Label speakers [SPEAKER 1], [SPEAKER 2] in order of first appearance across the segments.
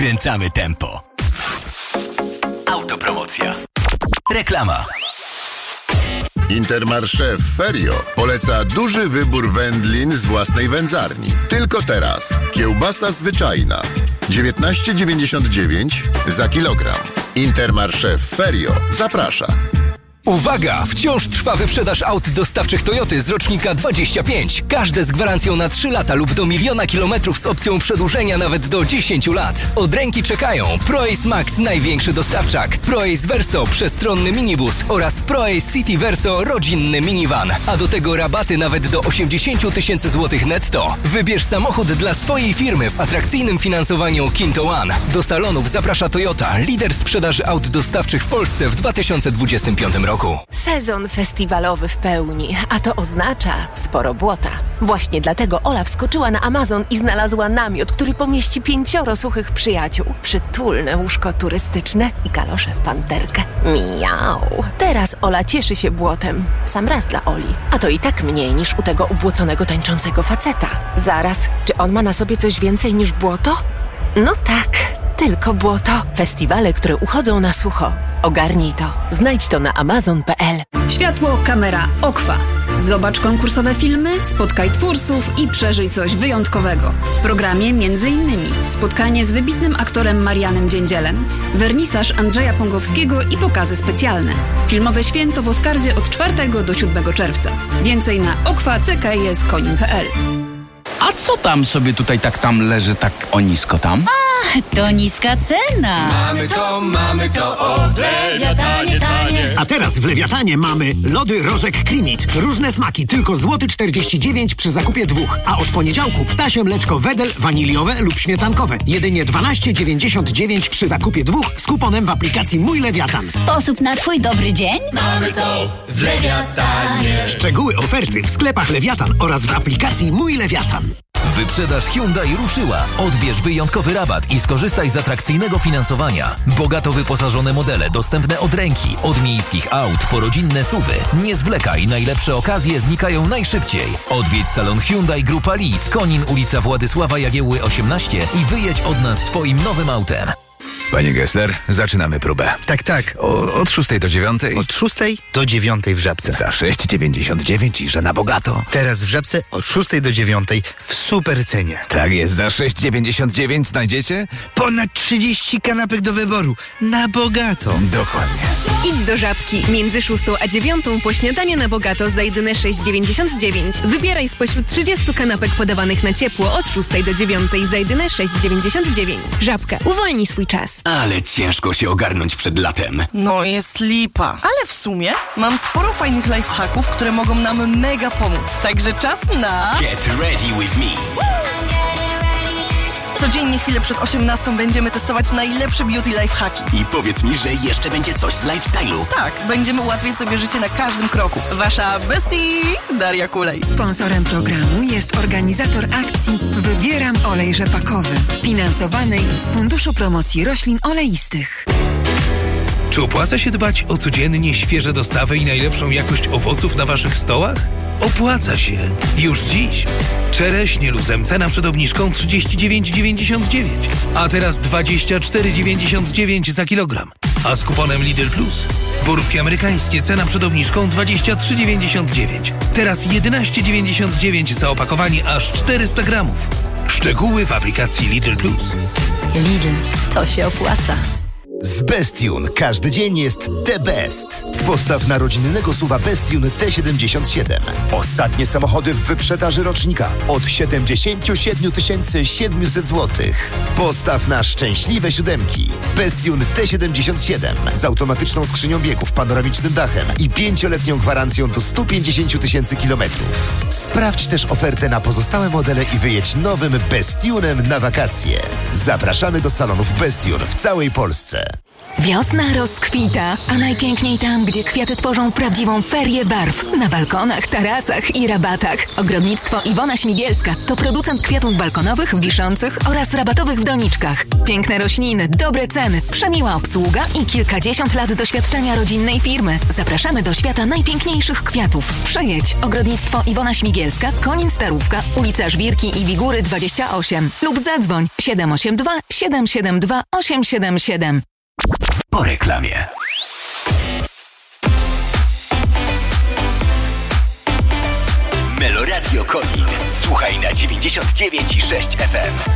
[SPEAKER 1] Kręcamy tempo. Autopromocja. Reklama.
[SPEAKER 2] Intermarché Ferio poleca duży wybór wędlin z własnej wędzarni. Tylko teraz kiełbasa zwyczajna 19,99 za kilogram. Intermarché Ferio zaprasza.
[SPEAKER 3] Uwaga! Wciąż trwa wyprzedaż aut dostawczych Toyoty z rocznika 25. Każde z gwarancją na 3 lata lub do 1 000 000 kilometrów z opcją przedłużenia nawet do 10 lat. Od ręki czekają ProAce Max, największy dostawczak, ProAce Verso, przestronny minibus oraz ProAce City Verso, rodzinny minivan. A do tego rabaty nawet do 80 000 złotych netto. Wybierz samochód dla swojej firmy w atrakcyjnym finansowaniu Kinto One. Do salonów zaprasza Toyota, lider sprzedaży aut dostawczych w Polsce w 2025 roku.
[SPEAKER 4] Sezon festiwalowy w pełni, a to oznacza sporo błota. Właśnie dlatego Ola wskoczyła na Amazon i znalazła namiot, który pomieści 5 suchych przyjaciół. Przytulne łóżko turystyczne i kalosze w panterkę. Miau. Teraz Ola cieszy się błotem. W sam raz dla Oli. A to i tak mniej niż u tego ubłoconego tańczącego faceta. Zaraz, czy on ma na sobie coś więcej niż błoto? No tak, tylko błoto. Festiwale, które uchodzą na sucho. Ogarnij to. Znajdź to na amazon.pl.
[SPEAKER 5] Światło, kamera, Okwa. Zobacz konkursowe filmy, spotkaj twórców i przeżyj coś wyjątkowego. W programie m.in. spotkanie z wybitnym aktorem Marianem Dziędzielem, wernisaż Andrzeja Pągowskiego i pokazy specjalne. Filmowe święto w Oskardzie od 4 do 7 czerwca. Więcej na okwa.cks.konin.pl.
[SPEAKER 6] A co tam sobie tutaj tam leży tak o nisko tam?
[SPEAKER 7] To niska cena.
[SPEAKER 1] Mamy to, o Lewiatanie tanie.
[SPEAKER 8] A teraz w Lewiatanie mamy lody Rożek Klimit. Różne smaki, tylko złoty 49 przy zakupie 2. A od poniedziałku ptasie mleczko Wedel, waniliowe lub śmietankowe. Jedynie 12,99 przy zakupie 2 z kuponem w aplikacji Mój Lewiatan.
[SPEAKER 7] Sposób na twój dobry dzień?
[SPEAKER 1] Mamy to w Lewiatanie.
[SPEAKER 8] Szczegóły oferty w sklepach Lewiatan oraz w aplikacji Mój Lewiatan.
[SPEAKER 9] Wyprzedaż Hyundai ruszyła. Odbierz wyjątkowy rabat i skorzystaj z atrakcyjnego finansowania. Bogato wyposażone modele dostępne od ręki, od miejskich aut po rodzinne SUV-y. Nie zwlekaj, najlepsze okazje znikają najszybciej. Odwiedź salon Hyundai Grupa Lis, Konin, ulica Władysława Jagiełły 18 i wyjedź od nas swoim nowym autem.
[SPEAKER 10] Panie Gessler, zaczynamy próbę.
[SPEAKER 11] Tak.
[SPEAKER 10] Od 6 do 9?
[SPEAKER 11] Od 6 do 9 w Żabce.
[SPEAKER 10] Za 6,99 i że na bogato.
[SPEAKER 11] Teraz w Żabce od 6 do 9 w super cenie.
[SPEAKER 10] Tak jest, za 6,99 znajdziecie?
[SPEAKER 11] Ponad 30 kanapek do wyboru. Na bogato.
[SPEAKER 10] Dokładnie.
[SPEAKER 4] Idź do Żabki. Między 6 a 9 po śniadanie na bogato za jedyne 6,99. Wybieraj spośród 30 kanapek podawanych na ciepło od 6 do 9 za jedyne 6,99. Żabka. Uwolnij swój czas.
[SPEAKER 1] Ale ciężko się ogarnąć przed latem.
[SPEAKER 12] No jest lipa. Ale w sumie mam sporo fajnych lifehacków, które mogą nam mega pomóc. Także czas na...
[SPEAKER 1] Get ready with me.
[SPEAKER 12] Codziennie chwilę przed 18 będziemy testować najlepsze beauty lifehacki.
[SPEAKER 1] I powiedz mi, że jeszcze będzie coś z lifestyle'u.
[SPEAKER 12] Tak, będziemy ułatwiać sobie życie na każdym kroku. Wasza bestie Daria Kulej.
[SPEAKER 13] Sponsorem programu jest organizator akcji Wybieram olej rzepakowy, finansowanej z Funduszu Promocji Roślin Oleistych.
[SPEAKER 14] Czy opłaca się dbać o codziennie świeże dostawy i najlepszą jakość owoców na waszych stołach? Opłaca się. Już dziś. Czereśnie luzem cena przed obniżką 39,99, a teraz 24,99 za kilogram. A z kuponem Lidl Plus borówki amerykańskie cena przed obniżką 23,99. Teraz 11,99 za opakowanie aż 400 gramów. Szczegóły w aplikacji Lidl Plus.
[SPEAKER 7] Lidl, to się opłaca.
[SPEAKER 15] Z Bestune każdy dzień jest the best. Postaw na rodzinnego SUV-a Bestune T77. Ostatnie samochody w wyprzedaży rocznika od 77 700 zł. Postaw na szczęśliwe siódemki. Bestune T77 z automatyczną skrzynią biegów, panoramicznym dachem i 5-letnią gwarancją do 150 000 kilometrów. Sprawdź też ofertę na pozostałe modele i wyjedź nowym Bestunem na wakacje. Zapraszamy do salonów Bestune w całej Polsce.
[SPEAKER 13] Wiosna rozkwita, a najpiękniej tam, gdzie kwiaty tworzą prawdziwą ferię barw. Na balkonach, tarasach i rabatach. Ogrodnictwo Iwona Śmigielska to producent kwiatów balkonowych, wiszących oraz rabatowych w doniczkach. Piękne rośliny, dobre ceny, przemiła obsługa i kilkadziesiąt lat doświadczenia rodzinnej firmy. Zapraszamy do świata najpiękniejszych kwiatów. Przyjedź. Ogrodnictwo Iwona Śmigielska, Konin Starówka, ulica Żwirki i Wigury 28 lub zadzwoń 782 772 877.
[SPEAKER 1] Po reklamie. Meloradio Konin. Słuchaj na 99,6 FM.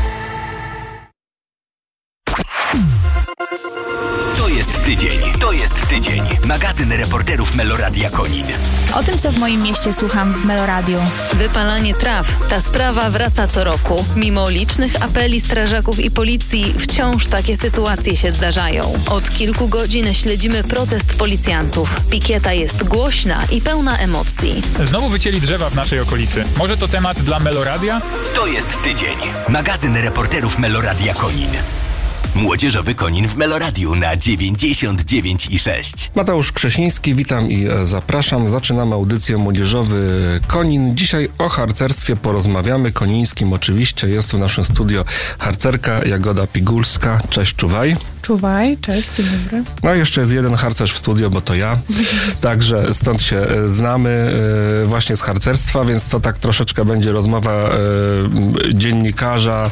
[SPEAKER 1] To jest tydzień. Magazyn reporterów Meloradia Konin.
[SPEAKER 16] O tym, co w moim mieście słucham w Meloradiu.
[SPEAKER 17] Wypalanie traw. Ta sprawa wraca co roku. Mimo licznych apeli strażaków i policji, wciąż takie sytuacje się zdarzają. Od kilku godzin śledzimy protest policjantów. Pikieta jest głośna i pełna emocji.
[SPEAKER 18] Znowu wycięli drzewa w naszej okolicy. Może to temat dla Meloradia?
[SPEAKER 1] To jest tydzień. Magazyn reporterów Meloradia Konin. Młodzieżowy Konin w Meloradiu na 99,6.
[SPEAKER 19] Mateusz Krzesiński, witam i zapraszam. Zaczynamy audycję Młodzieżowy Konin. Dzisiaj o harcerstwie porozmawiamy. Konińskim oczywiście. Jest w naszym studio harcerka Jagoda Pigulska. Cześć, czuwaj.
[SPEAKER 20] Czuwaj, cześć, dzień dobry.
[SPEAKER 19] No i jeszcze jest jeden harcerz w studio, bo to ja. Także stąd się znamy właśnie z harcerstwa, więc to tak troszeczkę będzie rozmowa dziennikarza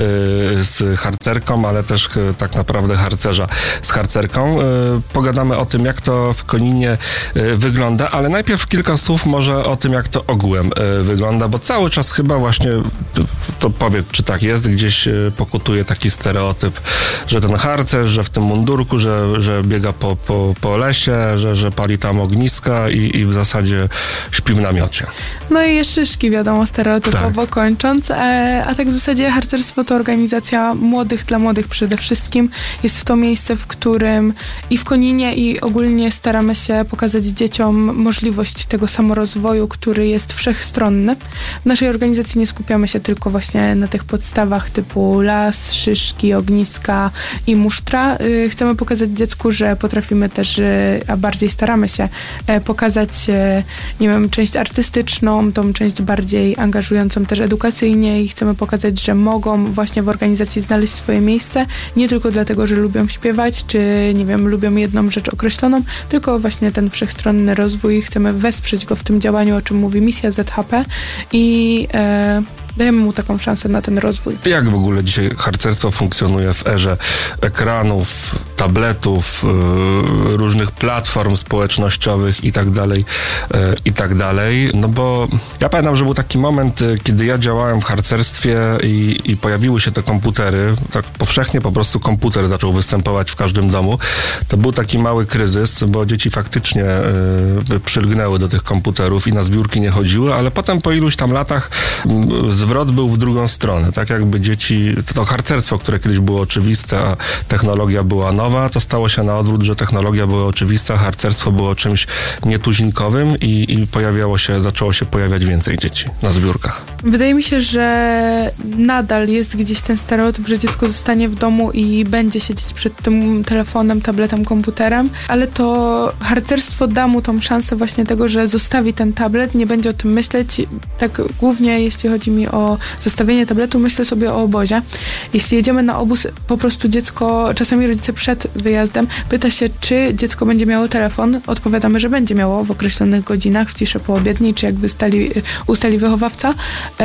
[SPEAKER 19] z harcerką, ale też tak naprawdę harcerza z harcerką. Pogadamy o tym, jak to w Koninie wygląda, ale najpierw kilka słów może o tym, jak to ogółem wygląda, bo cały czas chyba właśnie, to powiedz, czy tak jest, gdzieś pokutuje taki stereotyp, że ten harcerz, że w tym mundurku, że biega po lesie, że pali tam ogniska i w zasadzie śpi w namiocie.
[SPEAKER 20] No i jest szyszki, wiadomo, stereotypowo kończąc, a tak w zasadzie harcerstwo to organizacja młodych dla młodych przede wszystkim. Jest to miejsce, w którym i w Koninie i ogólnie staramy się pokazać dzieciom możliwość tego samorozwoju, który jest wszechstronny. W naszej organizacji nie skupiamy się tylko właśnie na tych podstawach typu las, szyszki, ogniska i musztra. Chcemy pokazać dziecku, że potrafimy też, a bardziej staramy się pokazać, nie wiem, część artystyczną, tą część bardziej angażującą też edukacyjnie i chcemy pokazać, że mogą właśnie w organizacji znaleźć swoje miejsce, nie tylko dlatego, że lubią śpiewać, czy nie wiem, lubią jedną rzecz określoną, tylko właśnie ten wszechstronny rozwój. Chcemy wesprzeć go w tym działaniu, o czym mówi misja ZHP i dajemy mu taką szansę na ten rozwój.
[SPEAKER 19] Jak w ogóle dzisiaj harcerstwo funkcjonuje w erze ekranów, tabletów, różnych platform społecznościowych i tak dalej. No bo ja pamiętam, że był taki moment, kiedy ja działałem w harcerstwie i pojawiły się te komputery, tak powszechnie po prostu komputer zaczął występować w każdym domu. To był taki mały kryzys, bo dzieci faktycznie przylgnęły do tych komputerów i na zbiórki nie chodziły, ale potem po iluś tam latach zwrot był w drugą stronę. Tak jakby dzieci, to harcerstwo, które kiedyś było oczywiste, a technologia była nowa, to stało się na odwrót, że technologia była oczywista, a harcerstwo było czymś nietuzinkowym i zaczęło się pojawiać więcej dzieci na zbiórkach.
[SPEAKER 20] Wydaje mi się, że nadal jest gdzieś ten stereotyp, że dziecko zostanie w domu i będzie siedzieć przed tym telefonem, tabletem, komputerem, ale to harcerstwo da mu tą szansę właśnie tego, że zostawi ten tablet, nie będzie o tym myśleć. Tak głównie jeśli chodzi mi o zostawienie tabletu, myślę sobie o obozie. Jeśli jedziemy na obóz, po prostu dziecko, czasami rodzice przed wyjazdem pyta się, czy dziecko będzie miało telefon. Odpowiadamy, że będzie miało w określonych godzinach, w ciszy poobiedniej, czy jak ustali wychowawca,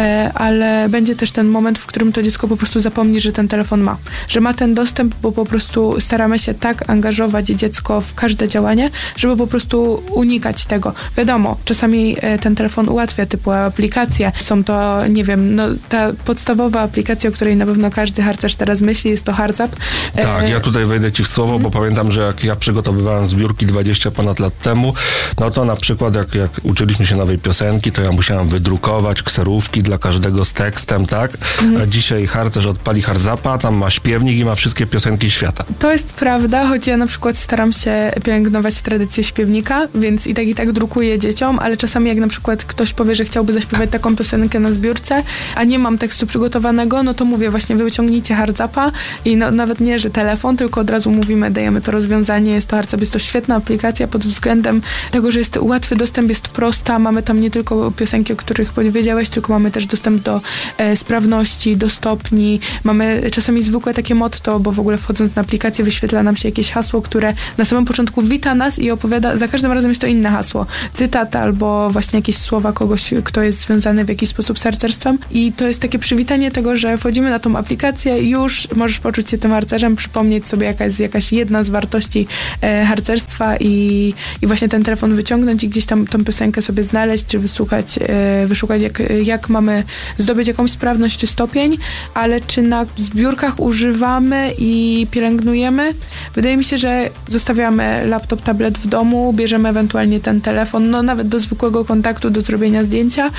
[SPEAKER 20] ale będzie też ten moment, w którym to dziecko po prostu zapomni, że ten telefon ma. Że ma ten dostęp, bo po prostu staramy się tak angażować dziecko w każde działanie, żeby po prostu unikać tego. Wiadomo, czasami ten telefon ułatwia, typu aplikacje. Są to, nie wiem, no ta podstawowa aplikacja, o której na pewno każdy harcerz teraz myśli, jest to HardzApp.
[SPEAKER 19] Tak, ja tutaj wejdę ci w słowo, bo pamiętam, że jak ja przygotowywałem zbiórki 20 ponad lat temu, no to na przykład jak uczyliśmy się nowej piosenki, to ja musiałem wydrukować kserówki dla każdego z tekstem, tak? A dzisiaj harcerz odpali HardzAppa, tam ma śpiewnik i ma wszystkie piosenki świata.
[SPEAKER 20] To jest prawda, choć ja na przykład staram się pielęgnować tradycję śpiewnika, więc i tak drukuję dzieciom, ale czasami jak na przykład ktoś powie, że chciałby zaśpiewać taką piosenkę na zbiórce, a nie mam tekstu przygotowanego, no to mówię właśnie wyciągnijcie HardZapa i nawet nie, że telefon, tylko od razu mówimy, dajemy to rozwiązanie, jest to HardZap, jest to świetna aplikacja pod względem tego, że jest łatwy dostęp, jest prosta, mamy tam nie tylko piosenki, o których powiedziałeś, tylko mamy też dostęp do sprawności, do stopni, mamy czasami zwykłe takie motto, bo w ogóle wchodząc na aplikację wyświetla nam się jakieś hasło, które na samym początku wita nas i opowiada, za każdym razem jest to inne hasło, cytat albo właśnie jakieś słowa kogoś, kto jest związany w jakiś sposób z harcerstwem i to jest takie przywitanie tego, że wchodzimy na tą aplikację i już możesz poczuć się tym harcerzem, przypomnieć sobie jakaś jedna z wartości harcerstwa i właśnie ten telefon wyciągnąć i gdzieś tam tą piosenkę sobie znaleźć, czy wyszukać jak mamy zdobyć jakąś sprawność czy stopień, ale czy na zbiórkach używamy i pielęgnujemy? Wydaje mi się, że zostawiamy laptop, tablet w domu, bierzemy ewentualnie ten telefon, no nawet do zwykłego kontaktu, do zrobienia zdjęcia.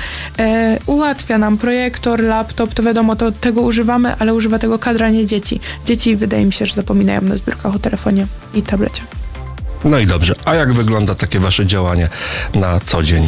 [SPEAKER 20] Ułatwia nam projektor, laptop, to wiadomo, to tego używamy, ale używa tego kadra, nie dzieci. Dzieci wydaje mi się, że zapominają na zbiórkach o telefonie i tablecie.
[SPEAKER 19] No i dobrze. A jak wygląda takie wasze działanie na co dzień?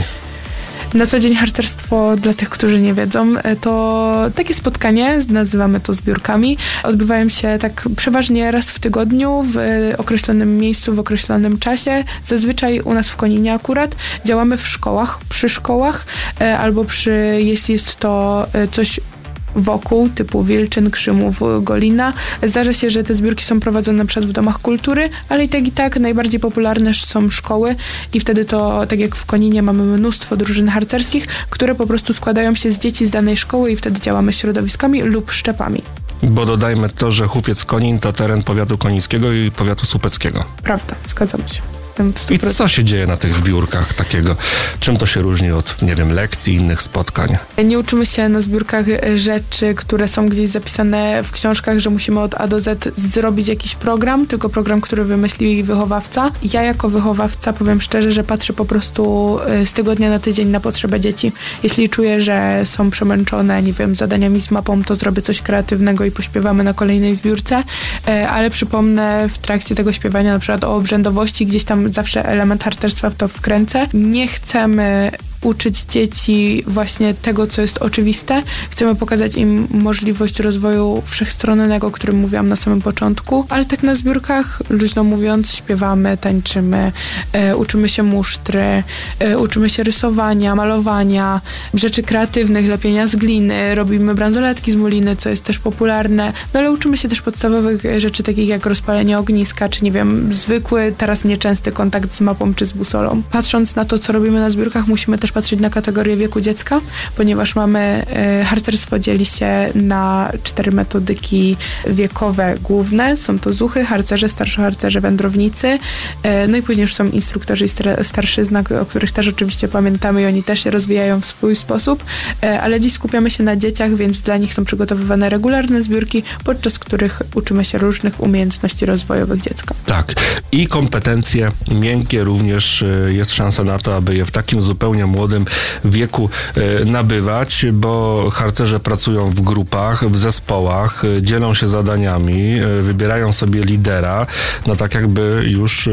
[SPEAKER 20] Na co dzień harcerstwo, dla tych, którzy nie wiedzą, to takie spotkanie, nazywamy to zbiórkami, odbywają się tak przeważnie raz w tygodniu, w określonym miejscu, w określonym czasie. Zazwyczaj u nas w Koninie akurat działamy w szkołach, przy szkołach, albo jeśli jest to coś wokół, typu Wilczyn, Krzymów, Golina. Zdarza się, że te zbiórki są prowadzone na przykład w domach kultury, ale i tak najbardziej popularne są szkoły i wtedy to, tak jak w Koninie, mamy mnóstwo drużyn harcerskich, które po prostu składają się z dzieci z danej szkoły i wtedy działamy środowiskami lub szczepami.
[SPEAKER 19] Bo dodajmy to, że Hufiec-Konin to teren powiatu konińskiego i powiatu słupeckiego.
[SPEAKER 20] Prawda, zgadzam się.
[SPEAKER 19] I co się dzieje na tych zbiórkach takiego? Czym to się różni od, nie wiem, lekcji, innych spotkań?
[SPEAKER 20] Nie uczymy się na zbiórkach rzeczy, które są gdzieś zapisane w książkach, że musimy od A do Z zrobić jakiś program, tylko program, który wymyślił wychowawca. Ja jako wychowawca powiem szczerze, że patrzę po prostu z tygodnia na tydzień na potrzebę dzieci. Jeśli czuję, że są przemęczone, nie wiem, zadaniami z mapą, to zrobię coś kreatywnego i pośpiewamy na kolejnej zbiórce, ale przypomnę w trakcie tego śpiewania na przykład o obrzędowości, gdzieś tam zawsze element harcerstwa w to wkręcę. Nie chcemy uczyć dzieci właśnie tego, co jest oczywiste. Chcemy pokazać im możliwość rozwoju wszechstronnego, o którym mówiłam na samym początku, ale tak na zbiórkach, luźno mówiąc, śpiewamy, tańczymy, uczymy się musztry, uczymy się rysowania, malowania, rzeczy kreatywnych, lepienia z gliny, robimy bransoletki z muliny, co jest też popularne, no ale uczymy się też podstawowych rzeczy, takich jak rozpalenie ogniska, czy nie wiem, zwykły, teraz nieczęsty kontakt z mapą czy z busolą. Patrząc na to, co robimy na zbiórkach, musimy też patrzeć na kategorię wieku dziecka, ponieważ harcerstwo dzieli się na 4 metodyki wiekowe główne. Są to zuchy, harcerze, starszoharcerze, wędrownicy, no i później już są instruktorzy i starszyzna, o których też oczywiście pamiętamy i oni też się rozwijają w swój sposób, ale dziś skupiamy się na dzieciach, więc dla nich są przygotowywane regularne zbiórki, podczas których uczymy się różnych umiejętności rozwojowych dziecka.
[SPEAKER 19] Tak. I kompetencje miękkie również jest szansa na to, aby je w takim zupełnie młodym wieku nabywać, bo harcerze pracują w grupach, w zespołach, dzielą się zadaniami, wybierają sobie lidera, no tak jakby już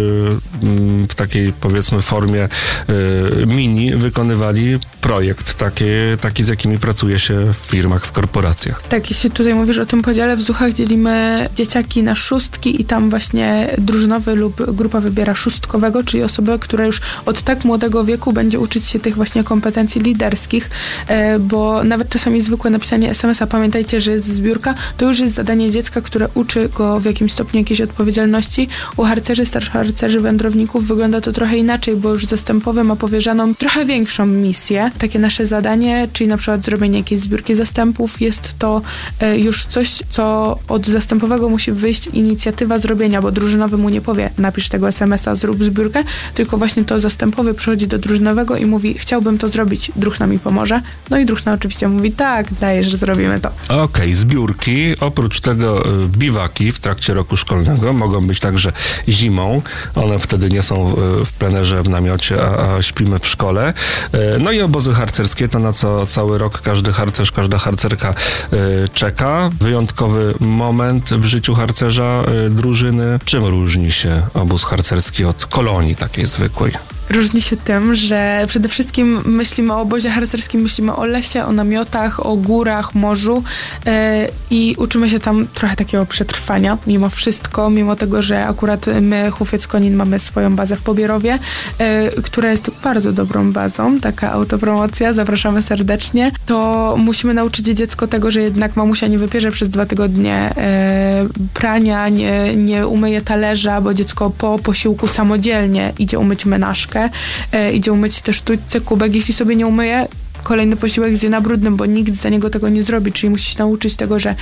[SPEAKER 19] w takiej, powiedzmy, formie mini wykonywali projekt taki, z jakimi pracuje się w firmach, w korporacjach.
[SPEAKER 20] Tak, jeśli tutaj mówisz o tym podziale, w zuchach dzielimy dzieciaki na szóstki i tam właśnie drużynowy lub grupa wybiera szóstkowego, czyli osobę, która już od tak młodego wieku będzie uczyć się tych właśnie kompetencji liderskich, bo nawet czasami zwykłe napisanie SMS-a, pamiętajcie, że jest zbiórka, to już jest zadanie dziecka, które uczy go w jakimś stopniu jakiejś odpowiedzialności. U harcerzy, starszoharcerzy, wędrowników wygląda to trochę inaczej, bo już zastępowy ma powierzaną trochę większą misję. Takie nasze zadanie, czyli na przykład zrobienie jakiejś zbiórki zastępów, jest to już coś, co od zastępowego musi wyjść inicjatywa zrobienia, bo drużynowy mu nie powie, napisz tego SMS-a, zrób zbiórkę, tylko właśnie to zastępowy przychodzi do drużynowego i mówi, chciałbym to zrobić, druchna mi pomoże. No i druchna oczywiście mówi, tak, dajesz, zrobimy to.
[SPEAKER 19] Okej, zbiórki, oprócz tego biwaki w trakcie roku szkolnego mogą być także zimą. One wtedy nie są w plenerze, w namiocie, a śpimy w szkole. No i obozy harcerskie, to na co cały rok każdy harcerz, każda harcerka czeka. Wyjątkowy moment w życiu harcerza, drużyny. Czym różni się obóz harcerski od kolonii takiej zwykłej?
[SPEAKER 20] różni się tym, że przede wszystkim myślimy o obozie harcerskim, myślimy o lesie, o namiotach, o górach, morzu i uczymy się tam trochę takiego przetrwania mimo wszystko, mimo tego, że akurat my, Hufiec Konin, mamy swoją bazę w Pobierowie, która jest bardzo dobrą bazą, taka autopromocja, zapraszamy serdecznie, to musimy nauczyć dziecko tego, że jednak mamusia nie wypierze przez 2 tygodnie prania, nie umyje talerza, bo dziecko po posiłku samodzielnie idzie umyć menażkę, idzie umyć też sztućce, kubek, jeśli sobie nie umyje, kolejny posiłek zje na brudnym, bo nikt za niego tego nie zrobi, czyli musi się nauczyć tego, że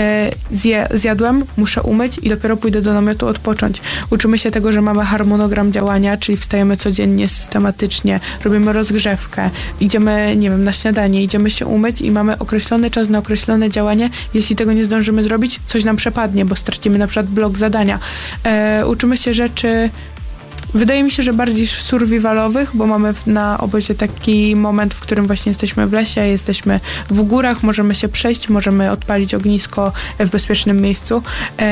[SPEAKER 20] zjadłem, muszę umyć i dopiero pójdę do namiotu odpocząć. Uczymy się tego, że mamy harmonogram działania, czyli wstajemy codziennie, systematycznie, robimy rozgrzewkę, idziemy, nie wiem, na śniadanie, idziemy się umyć i mamy określony czas na określone działanie. Jeśli tego nie zdążymy zrobić, coś nam przepadnie, bo stracimy na przykład blok zadania. Uczymy się rzeczy, wydaje mi się, że bardziej survivalowych, bo mamy na obozie taki moment, w którym właśnie jesteśmy w lesie, jesteśmy w górach, możemy się przejść, możemy odpalić ognisko w bezpiecznym miejscu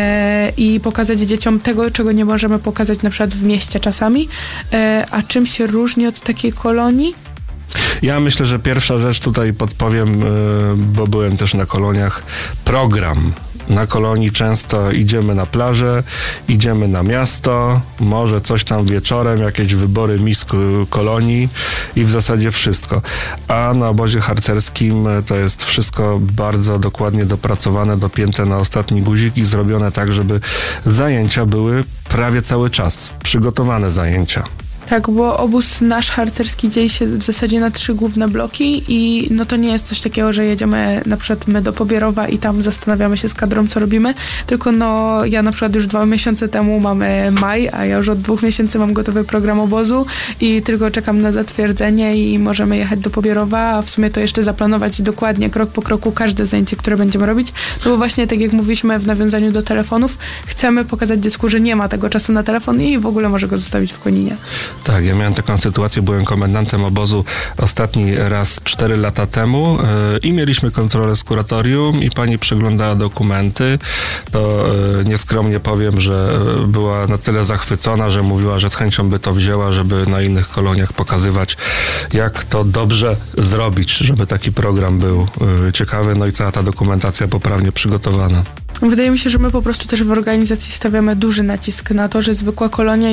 [SPEAKER 20] i pokazać dzieciom tego, czego nie możemy pokazać na przykład w mieście czasami. A czym się różni od takiej kolonii?
[SPEAKER 19] Ja myślę, że pierwsza rzecz tutaj podpowiem, bo byłem też na koloniach, program. Na kolonii często idziemy na plażę, idziemy na miasto, może coś tam wieczorem, jakieś wybory miss kolonii i w zasadzie wszystko. A na obozie harcerskim to jest wszystko bardzo dokładnie dopracowane, dopięte na ostatni guzik i zrobione tak, żeby zajęcia były prawie cały czas, przygotowane zajęcia.
[SPEAKER 20] Tak, bo obóz nasz harcerski dzieli się w zasadzie na 3 główne bloki i no to nie jest coś takiego, że jedziemy na przykład my do Pobierowa i tam zastanawiamy się z kadrą, co robimy, tylko no ja na przykład już 2 miesiące temu mamy maj, a ja już od 2 miesięcy mam gotowy program obozu i tylko czekam na zatwierdzenie i możemy jechać do Pobierowa, a w sumie to jeszcze zaplanować dokładnie, krok po kroku każde zajęcie, które będziemy robić, no bo właśnie tak jak mówiliśmy w nawiązaniu do telefonów, chcemy pokazać dziecku, że nie ma tego czasu na telefon i w ogóle może go zostawić w Koninie.
[SPEAKER 19] Tak, ja miałem taką sytuację, byłem komendantem obozu ostatni raz 4 lata temu i mieliśmy kontrolę z kuratorium i pani przeglądała dokumenty. To nieskromnie powiem, że była na tyle zachwycona, że mówiła, że z chęcią by to wzięła, żeby na innych koloniach pokazywać, jak to dobrze zrobić, żeby taki program był ciekawy, no i cała ta dokumentacja poprawnie przygotowana.
[SPEAKER 20] Wydaje mi się, że my po prostu też w organizacji stawiamy duży nacisk na to, że zwykła kolonia i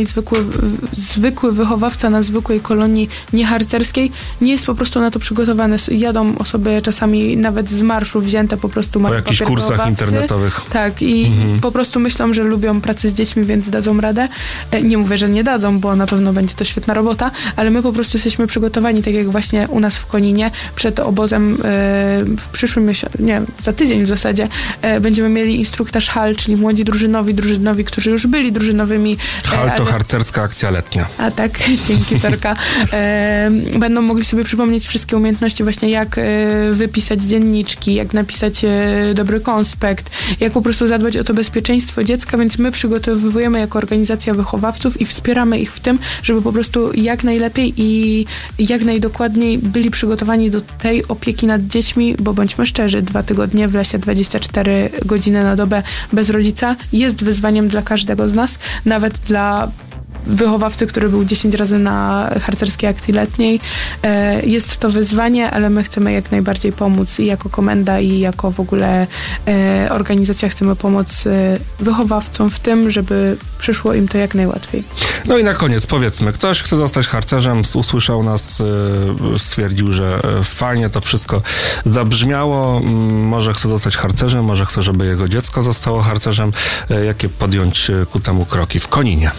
[SPEAKER 20] zwykły wychowawca na zwykłej kolonii nieharcerskiej nie jest po prostu na to przygotowany. Jadą osoby czasami nawet z marszu wzięte po prostu
[SPEAKER 19] po jakichś kursach internetowych.
[SPEAKER 20] Tak, i po prostu myślą, że lubią pracę z dziećmi, więc dadzą radę. Nie mówię, że nie dadzą, bo na pewno będzie to świetna robota, ale my po prostu jesteśmy przygotowani, tak jak właśnie u nas w Koninie, przed obozem w przyszłym miesiącu, nie, za tydzień w zasadzie, będziemy mieli instruktaż HAL, czyli młodzi drużynowi, którzy już byli drużynowymi.
[SPEAKER 19] HAL to harcerska akcja letnia.
[SPEAKER 20] A tak, dzięki Zorka. Będą mogli sobie przypomnieć wszystkie umiejętności właśnie jak wypisać dzienniczki, jak napisać dobry konspekt, jak po prostu zadbać o to bezpieczeństwo dziecka, więc my przygotowujemy jako organizacja wychowawców i wspieramy ich w tym, żeby po prostu jak najlepiej i jak najdokładniej byli przygotowani do tej opieki nad dziećmi, bo bądźmy szczerzy, 2 tygodnie w lesie, 24 godziny na dobę bez rodzica jest wyzwaniem dla każdego z nas, nawet dla wychowawcy, który był 10 razy na harcerskiej akcji letniej. Jest to wyzwanie, ale my chcemy jak najbardziej pomóc i jako komenda, i jako w ogóle organizacja chcemy pomóc wychowawcom w tym, żeby przyszło im to jak najłatwiej.
[SPEAKER 19] No i na koniec powiedzmy, ktoś chce zostać harcerzem, usłyszał nas, stwierdził, że fajnie to wszystko zabrzmiało, może chce zostać harcerzem, może chce, żeby jego dziecko zostało harcerzem. Jakie podjąć ku temu kroki w Koninie?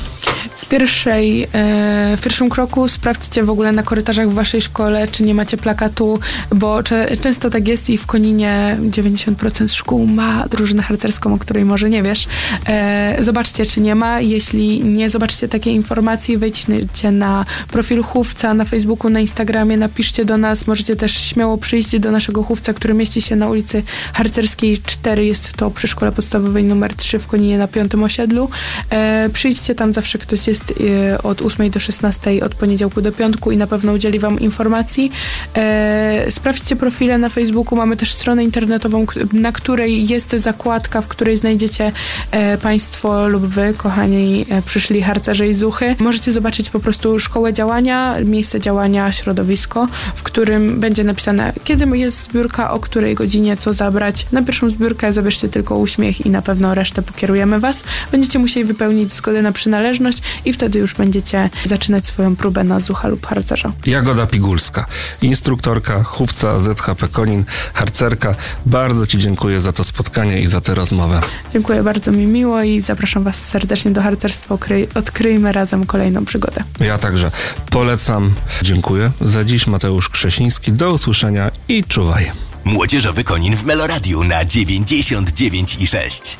[SPEAKER 20] W pierwszym kroku sprawdźcie w ogóle na korytarzach w waszej szkole, czy nie macie plakatu, bo często tak jest i w Koninie 90% szkół ma drużynę harcerską, o której może nie wiesz. Zobaczcie, czy nie ma. Jeśli nie zobaczycie takiej informacji, wejdźcie na profil Hufca na Facebooku, na Instagramie, napiszcie do nas. Możecie też śmiało przyjść do naszego Hufca, który mieści się na ulicy Harcerskiej 4. Jest to przy szkole podstawowej numer 3 w Koninie na 5. osiedlu. Przyjdźcie tam, zawsze ktoś Kontakt jest od 8 do 16 od poniedziałku do piątku i na pewno udzieli wam informacji. Sprawdźcie profile na Facebooku. Mamy też stronę internetową, na której jest zakładka, w której znajdziecie państwo lub wy, kochani przyszli harcerze i zuchy. Możecie zobaczyć po prostu szkołę działania, miejsce działania, środowisko, w którym będzie napisane, kiedy jest zbiórka, o której godzinie, co zabrać. Na pierwszą zbiórkę zabierzcie tylko uśmiech i na pewno resztę pokierujemy was. Będziecie musieli wypełnić zgodę na przynależność i wtedy już będziecie zaczynać swoją próbę na zucha lub harcerza.
[SPEAKER 19] Jagoda Pigulska, instruktorka, chówca ZHP Konin, harcerka. Bardzo ci dziękuję za to spotkanie i za tę rozmowę.
[SPEAKER 20] Dziękuję, bardzo mi miło i zapraszam was serdecznie do harcerstwa. Odkryjmy razem kolejną przygodę.
[SPEAKER 19] Ja także polecam. Dziękuję za dziś. Mateusz Krzesiński. Do usłyszenia i czuwaj.
[SPEAKER 1] Młodzieżowy Konin w Meloradiu na 99,6.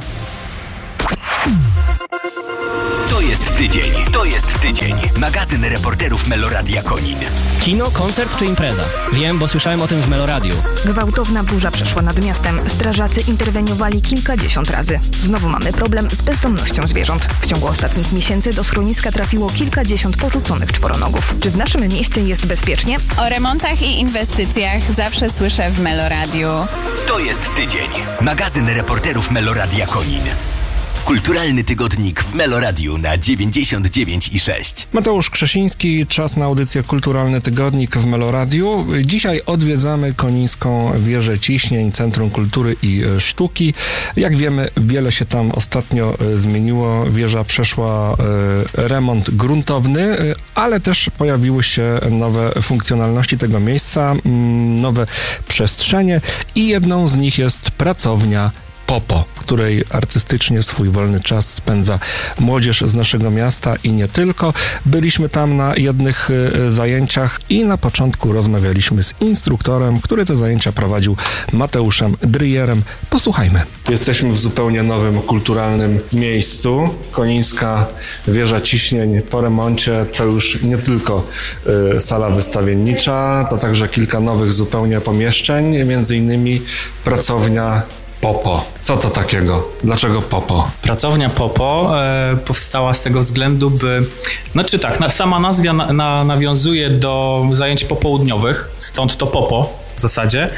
[SPEAKER 1] To jest tydzień. Magazyn reporterów Meloradia Konin.
[SPEAKER 21] Kino, koncert czy impreza? Wiem, bo słyszałem o tym w Meloradiu.
[SPEAKER 22] Gwałtowna burza przeszła nad miastem. Strażacy interweniowali kilkadziesiąt razy. Znowu mamy problem z bezdomnością zwierząt. W ciągu ostatnich miesięcy do schroniska trafiło kilkadziesiąt porzuconych czworonogów. Czy w naszym mieście jest bezpiecznie?
[SPEAKER 23] O remontach i inwestycjach zawsze słyszę w Meloradiu.
[SPEAKER 1] To jest tydzień. Magazyn reporterów Meloradia Konin. Kulturalny tygodnik w Meloradiu na 99,6.
[SPEAKER 19] Mateusz Krzesiński, czas na audycję Kulturalny Tygodnik w Meloradiu. Dzisiaj odwiedzamy konińską wieżę ciśnień, Centrum Kultury i Sztuki. Jak wiemy, wiele się tam ostatnio zmieniło. Wieża przeszła remont gruntowny, ale też pojawiły się nowe funkcjonalności tego miejsca, nowe przestrzenie i jedną z nich jest pracownia Popo, w której artystycznie swój wolny czas spędza młodzież z naszego miasta i nie tylko. Byliśmy tam na jednych zajęciach i na początku rozmawialiśmy z instruktorem, który te zajęcia prowadził, Mateuszem Dryjerem. Posłuchajmy. Jesteśmy w zupełnie nowym, kulturalnym miejscu. Konińska wieża ciśnień po remoncie to już nie tylko sala wystawiennicza, to także kilka nowych zupełnie pomieszczeń, między innymi pracownia Popo. Co to takiego? Dlaczego Popo?
[SPEAKER 24] Pracownia Popo powstała z tego względu, sama nazwa nawiązuje do zajęć popołudniowych, stąd to Popo w zasadzie.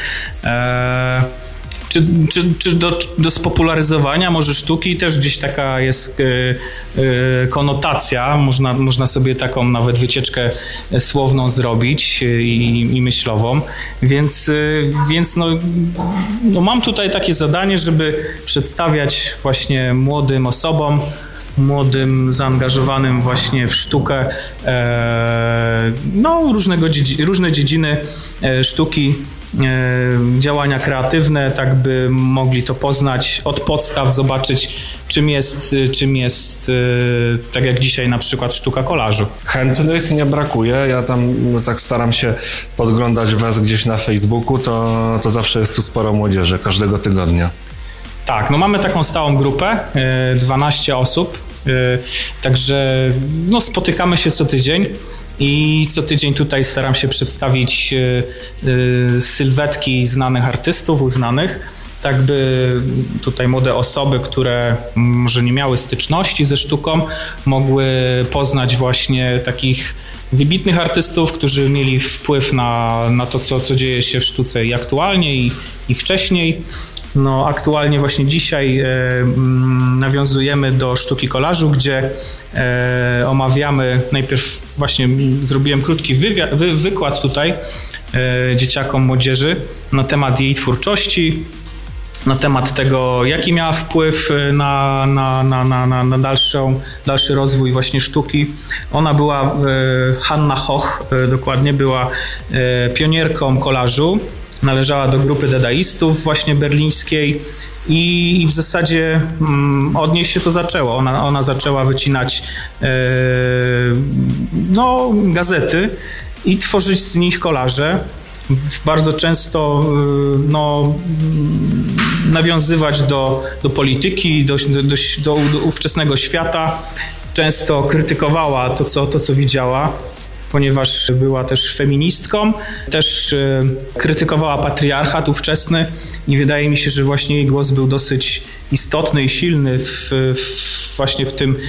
[SPEAKER 24] Czy do spopularyzowania może sztuki też gdzieś taka jest konotacja, można sobie taką nawet wycieczkę słowną zrobić i myślową, więc mam tutaj takie zadanie, żeby przedstawiać właśnie młodym osobom, młodym zaangażowanym właśnie w sztukę, różne dziedziny sztuki, działania kreatywne, tak by mogli to poznać od podstaw, zobaczyć czym jest tak jak dzisiaj na przykład sztuka kolażu.
[SPEAKER 19] Chętnych nie brakuje, ja tam tak staram się podglądać was gdzieś na Facebooku, to zawsze jest tu sporo młodzieży każdego tygodnia.
[SPEAKER 24] Tak, mamy taką stałą grupę, 12 osób, także spotykamy się co tydzień. I co tydzień tutaj staram się przedstawić sylwetki znanych artystów, uznanych, tak by tutaj młode osoby, które może nie miały styczności ze sztuką, mogły poznać właśnie takich wybitnych artystów, którzy mieli wpływ na to, co dzieje się w sztuce i aktualnie, i wcześniej. Aktualnie właśnie dzisiaj nawiązujemy do sztuki kolażu, gdzie omawiamy, najpierw właśnie zrobiłem krótki wykład tutaj dzieciakom, młodzieży na temat jej twórczości, na temat tego, jaki miała wpływ na dalszy rozwój właśnie sztuki. Ona była, Hanna Hoch dokładnie, była pionierką kolażu. Należała do grupy dadaistów właśnie berlińskiej i w zasadzie od niej się to zaczęło. Ona zaczęła wycinać gazety i tworzyć z nich kolaże. Bardzo często nawiązywać do polityki, do ówczesnego świata. Często krytykowała to, co widziała. ponieważ była też feministką, też krytykowała patriarchat ówczesny i wydaje mi się, że właśnie jej głos był dosyć istotny i silny właśnie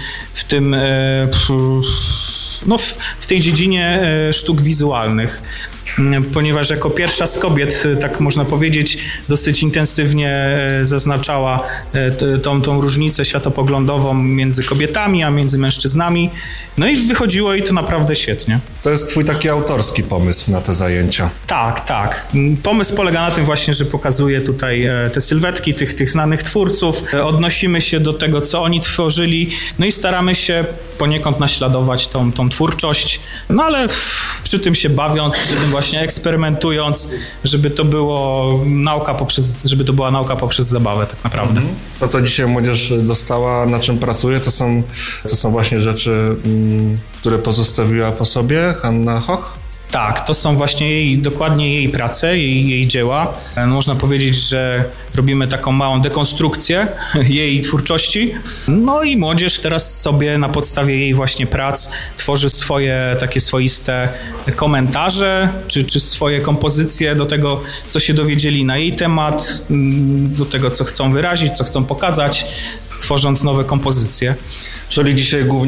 [SPEAKER 24] w tej dziedzinie sztuk wizualnych. Ponieważ jako pierwsza z kobiet, tak można powiedzieć, dosyć intensywnie zaznaczała tą różnicę światopoglądową między kobietami, a między mężczyznami. No i wychodziło jej to naprawdę świetnie.
[SPEAKER 19] To jest twój taki autorski pomysł na te zajęcia.
[SPEAKER 24] Tak. Pomysł polega na tym właśnie, że pokazuję tutaj te sylwetki tych znanych twórców, odnosimy się do tego, co oni tworzyli, no i staramy się poniekąd naśladować tą twórczość, no ale przy tym się bawiąc, przy tym właśnie eksperymentując, żeby to była nauka poprzez zabawę tak naprawdę.
[SPEAKER 19] To, co dzisiaj młodzież dostała, na czym pracuje, to są właśnie rzeczy, które pozostawiła po sobie Hanna Hoch?
[SPEAKER 24] Tak, to są właśnie dokładnie jej prace, jej dzieła. Można powiedzieć, że robimy taką małą dekonstrukcję jej twórczości. No i młodzież teraz sobie na podstawie jej właśnie prac tworzy swoje takie swoiste komentarze, czy swoje kompozycje do tego, co się dowiedzieli na jej temat, do tego, co chcą wyrazić, co chcą pokazać, tworząc nowe kompozycje.
[SPEAKER 19] Czyli dzisiaj głównie